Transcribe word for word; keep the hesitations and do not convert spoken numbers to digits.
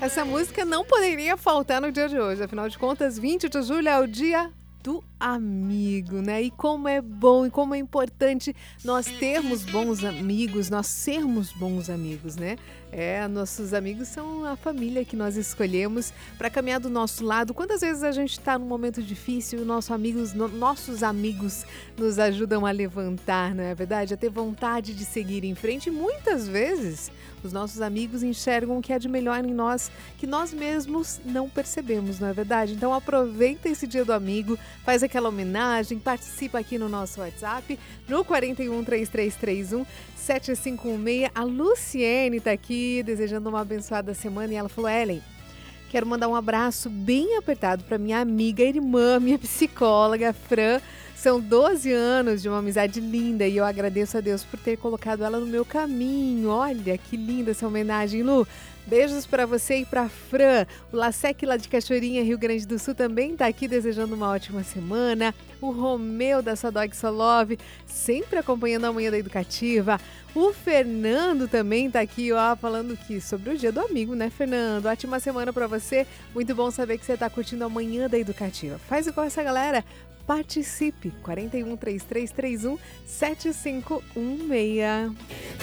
Essa música não poderia faltar no dia de hoje. Afinal de contas, vinte de julho é o dia do amigo, né? E como é bom e como é importante nós termos bons amigos, nós sermos bons amigos, né? É, nossos amigos são a família que nós escolhemos para caminhar do nosso lado. Quantas vezes a gente está num momento difícil e nosso amigos, no, nossos amigos nos ajudam a levantar, não é verdade? A ter vontade de seguir em frente. E muitas vezes os nossos amigos enxergam o que há de melhor em nós, que nós mesmos não percebemos, não é verdade? Então aproveita esse dia do amigo, faz aquela homenagem, participa aqui no nosso WhatsApp, no quatro um, três três três um, sete cinco um seis. A Luciene está aqui desejando uma abençoada semana e ela falou: Ellen, quero mandar um abraço bem apertado para minha amiga, irmã, minha psicóloga, Fran. São doze anos de uma amizade linda e eu agradeço a Deus por ter colocado ela no meu caminho. Olha que linda essa homenagem, Lu. Beijos para você e para Fran. O Lasec lá de Cachoeirinha, Rio Grande do Sul, também está aqui desejando uma ótima semana. O Romeu da Sadog Solove, sempre acompanhando a Manhã da Educativa. O Fernando também está aqui, ó, falando que sobre o dia do amigo, né, Fernando? Ótima semana para você. Muito bom saber que você está curtindo a Manhã da Educativa. Faz igual essa galera. Participe, quatro um, três três três um, sete cinco um seis.